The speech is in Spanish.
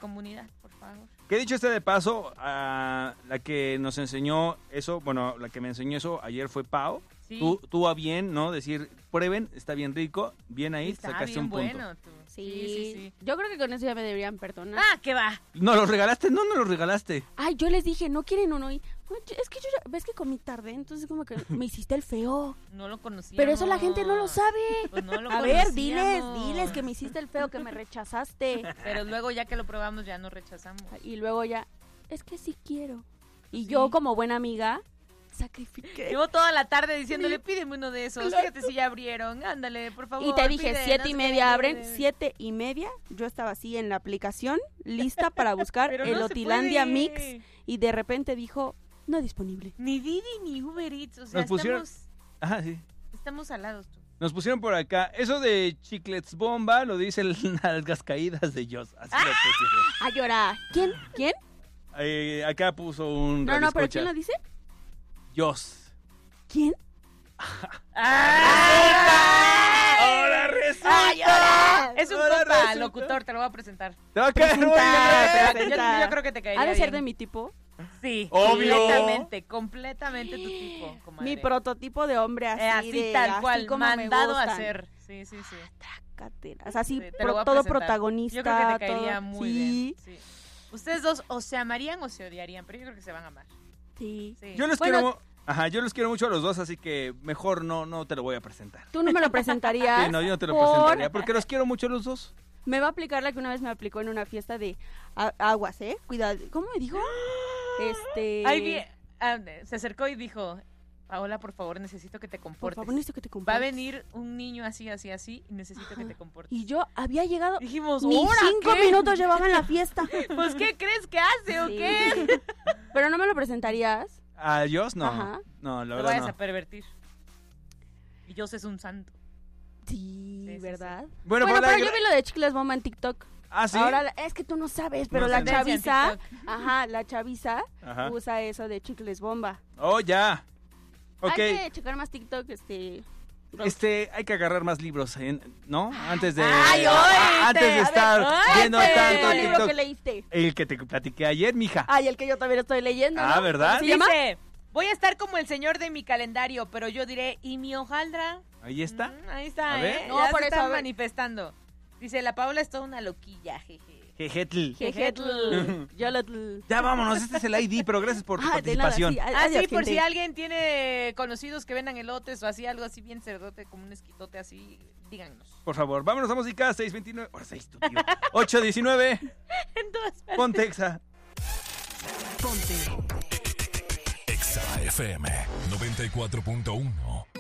comunidad, por favor. Que dicho de paso, la que nos enseñó eso, bueno, la que me enseñó eso ayer fue Pau. Sí. Tú a bien, ¿no? Decir, prueben, está bien rico, bien ahí, Está sacaste bien un punto. bueno, tú. Sí. Yo creo que con eso ya me deberían perdonar. Ah, ¿qué va? ¿No lo regalaste? No lo regalaste. Ay, yo les dije, ¿no quieren uno? Y, es que yo ya, ves que comí tarde, entonces como que me hiciste el feo. No lo conocía. Pero eso la gente no lo sabe. Pues no lo A ver, conocíamos. diles que me hiciste el feo, que me rechazaste. Pero luego ya que lo probamos ya nos rechazamos. Y luego ya, es que sí quiero. Y Sí. yo como buena amiga, sacrifiqué. Llevo toda la tarde diciéndole, pídeme uno de esos. Claro. Fíjate si ya abrieron, ándale, por favor. Y te dije, pide, 7:30 no sé qué, abren, pide. 7:30. Yo estaba así en la aplicación, lista para buscar Pero el no se Otilandia puede. Mix. Y de repente dijo, no disponible. Ni Didi ni Uber Eats, o sea, Nos pusieron- Ajá, sí. estamos alados tú. Nos pusieron por acá, eso de chiclets bomba lo dice las caídas de Joss. Así lo pusieron. Ay, ahora, ¿quién? Acá puso un No, pero radioescucha. ¿quién lo dice? Joss. ¿Quién? ¡Ahora resulta! Es un Ahora compa, resulta. locutor, te lo voy a presentar. Te va a caer muy Presenta, bien. Yo creo que te caería ¿Ha de ser bien. de mi tipo? Sí, Obvio. completamente tu tipo, comadre. Mi prototipo de hombre así, así tal así cual, como me mandado a gustan. hacer. Sí. Trácatelas, así, Sí, te lo voy a todo presentar. protagonista. Yo creo que te caería todo- muy sí, bien. Sí. Ustedes dos o se amarían o se odiarían, pero yo creo que se van a amar. Sí. Sí. Yo los Bueno, quiero... Ajá, yo los quiero mucho a los dos, así que mejor no te lo voy a presentar. Tú no me lo presentarías. Sí, no, yo no te lo por- presentaría, porque los quiero mucho a los dos. Me va a aplicar la que una vez me aplicó en una fiesta de aguas, ¿eh? Cuidado. ¿Cómo me dijo? Se acercó y dijo, Paola, por favor, necesito que te Por comportes. favor, necesito que te Va a comportes. venir un niño así, y necesito que te comportes. Y yo había llegado, Dijimos, ni ¿ahora 5 qué? minutos llevaba en la fiesta. Pues, ¿qué crees que hace o Sí. qué? Pero no me lo presentarías. ¿A Joss? No. Ajá. No, la Lo verdad vayas no. a pervertir. Y Dios es un santo. Sí, ¿verdad? Bueno, Bueno, Paola, pero yo vi lo de Chicles Bomba en TikTok. ¿Ah, sí? Ahora, es que tú no sabes, pero No la sé. Tendencia en chaviza, la chaviza Ajá. usa eso de Chicles Bomba. Oh, ya. Ok. Hay que checar más TikTok, Hay que agarrar más libros, ¿no? Antes de... ¡Ay, oíste! antes de A ver, estar oíste. viendo ¿Cuál tanto libro TikTok. que leíste? El que te platiqué ayer, mija. Ay, el que yo también estoy leyendo, Ah, ¿no? ¿verdad? ¿Se llama? Dice, voy a estar como el señor de mi calendario, pero yo diré, ¿y mi hojaldra? Ahí está. Ahí está, A ver. No, Ya por se eso, están a ver. manifestando. Dice, la Paola es toda una loquilla, jeje. Jejetl. Jejetl. Ya vámonos, este es el ID, pero gracias por tu Ah, de nada, participación. sí. Así, Adiós, por gente. si alguien tiene conocidos que vendan elotes o así, algo así bien cerdote, como un esquitote así, díganos. Por favor, vámonos a música, 6:29. Ahora 6, tu tío. 8:19. Entonces, Ponte Exa. Exa FM 94.1.